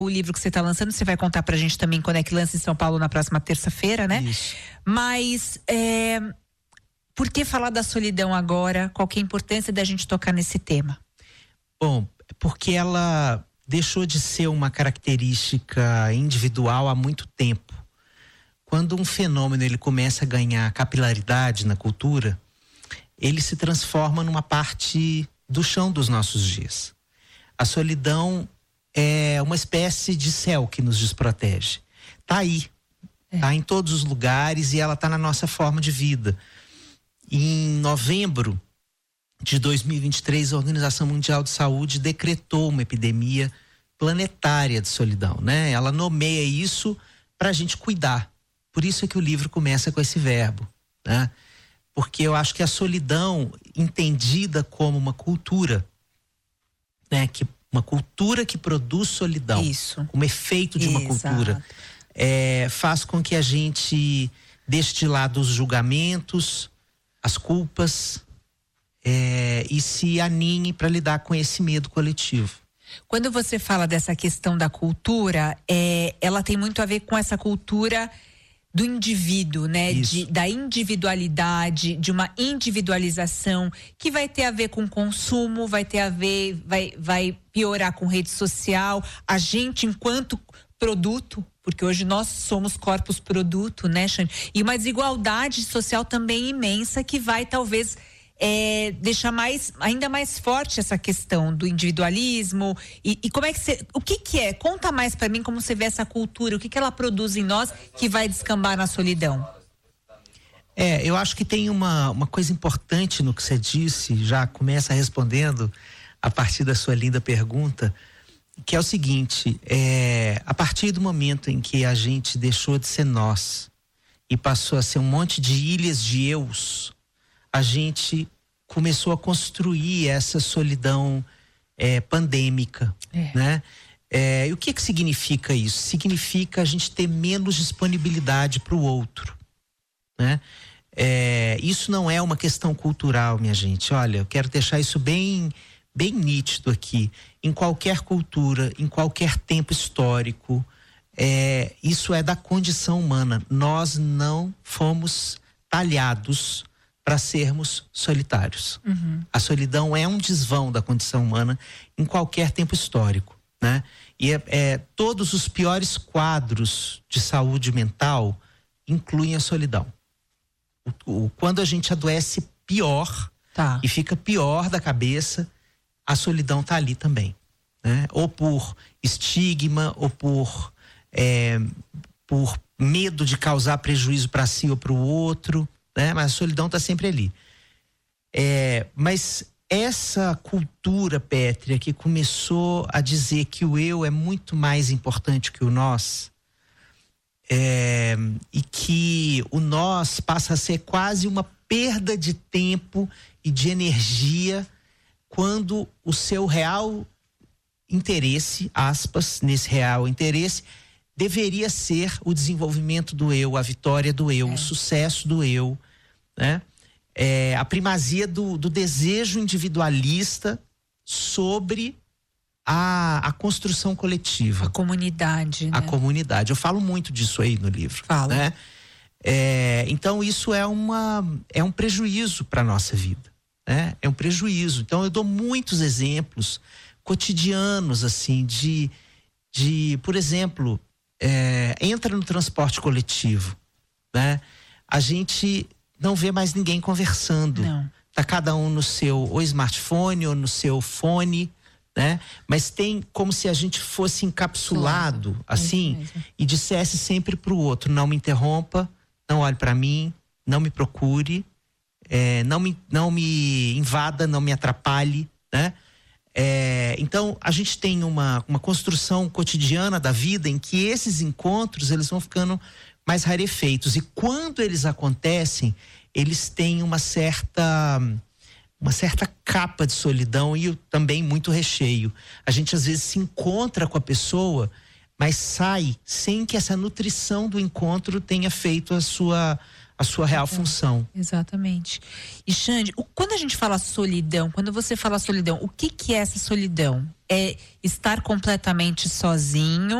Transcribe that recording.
o livro que você está lançando, você vai contar pra gente também quando é que lança em São Paulo na próxima terça-feira, né? Isso. Mas por que falar da solidão agora? Qual que é a importância da gente tocar nesse tema? Bom, porque ela deixou de ser uma característica individual há muito tempo. Quando um fenômeno ele começa a ganhar capilaridade na cultura, ele se transforma numa parte do chão dos nossos dias. A solidão é uma espécie de céu que nos desprotege. Tá aí, tá em todos os lugares e ela tá na nossa forma de vida. Em novembro de 2023, a Organização Mundial de Saúde decretou uma epidemia planetária de solidão, né? Ela nomeia isso para a gente cuidar. Por isso é que o livro começa com esse verbo, né? Porque eu acho que a solidão, entendida como uma cultura, né? Uma cultura que produz solidão, isso, como efeito de uma cultura, faz com que a gente deixe de lado os julgamentos, as culpas, e se aninhe para lidar com esse medo coletivo. Quando você fala dessa questão da cultura, ela tem muito a ver com essa cultura do indivíduo, né? Da individualidade, de uma individualização que vai ter a ver com consumo, vai ter a ver, vai piorar com rede social, a gente enquanto produto, porque hoje nós somos corpos produto, né, Xande? E uma desigualdade social também imensa que vai talvez deixar ainda mais forte essa questão do individualismo e como é que o que é? Conta mais para mim como você vê essa cultura, o que ela produz em nós que vai descambar na solidão. Eu acho que tem uma coisa importante no que você disse, já começa respondendo a partir da sua linda pergunta, que é o seguinte, a partir do momento em que a gente deixou de ser nós e passou a ser um monte de ilhas de eus, a gente começou a construir essa solidão pandêmica, né? E o que significa isso? Significa a gente ter menos disponibilidade para o outro, né? Isso não é uma questão cultural, minha gente. Olha, eu quero deixar isso bem nítido aqui. Em qualquer cultura, em qualquer tempo histórico, isso é da condição humana. Nós não fomos talhados para sermos solitários. A solidão é um desvão da condição humana em qualquer tempo histórico, né? E todos os piores quadros de saúde mental incluem a solidão. Quando a gente adoece pior e fica pior da cabeça, a solidão tá ali também, né? Ou por estigma, ou por medo de causar prejuízo para si ou para o outro, né? Mas a solidão está sempre ali. Mas essa cultura pétrea que começou a dizer que o eu é muito mais importante que o nós, e que o nós passa a ser quase uma perda de tempo e de energia quando o seu real interesse, aspas, nesse real interesse, deveria ser o desenvolvimento do eu, a vitória do eu, o sucesso do eu, né? A primazia do desejo individualista sobre a construção coletiva. A comunidade, né? A comunidade. Eu falo muito disso aí no livro. Fala. Né? Então isso é um prejuízo para a nossa vida, né? É um prejuízo. Então eu dou muitos exemplos cotidianos, assim, de por exemplo, entra no transporte coletivo, né? A gente não vê mais ninguém conversando. Não. Tá cada um no seu ou smartphone ou no seu fone, né? Mas tem como se a gente fosse encapsulado, assim, e dissesse sempre pro outro: não me interrompa, não olhe para mim, não me procure, não me invada, não me atrapalhe, né? Então a gente tem uma construção cotidiana da vida em que esses encontros eles vão ficando mais rarefeitos, e quando eles acontecem eles têm uma certa capa de solidão e também muito recheio. A gente às vezes se encontra com a pessoa, mas sai sem que essa nutrição do encontro tenha feito a sua real função. Exatamente. E Xande, quando a gente fala solidão, quando você fala solidão, o que é essa solidão? é estar completamente sozinho